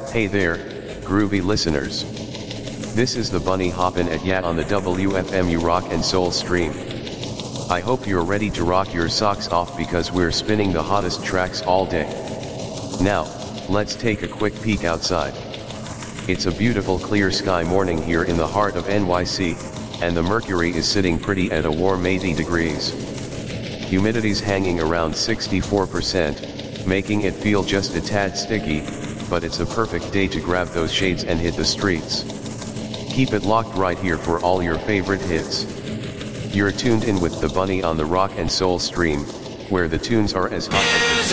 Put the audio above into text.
Hey there, groovy listeners. This is the Bunny hoppin' at Yat on the WFMU Rock and Soul stream. I hope you're ready to rock your socks off because we're spinning the hottest tracks all day. Now, let's take a quick peek outside. It's a beautiful clear sky morning here in the heart of NYC, and the mercury is sitting pretty at a warm 80 degrees. Humidity's hanging around 64%, making it feel just a tad sticky, but it's a perfect day to grab those shades and hit the streets. Keep it locked right here for all your favorite hits. You're tuned in with the Bunny on the Rock and Soul stream, where the tunes are as hot as